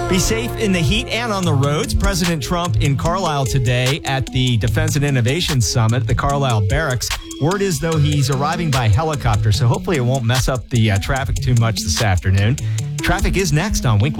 Be safe in the heat and on the roads. President Trump in Carlisle today at the Defense and Innovation Summit, the Carlisle Barracks. Word is, though, he's arriving by helicopter, so hopefully it won't mess up the traffic too much this afternoon. Traffic is next on Wink.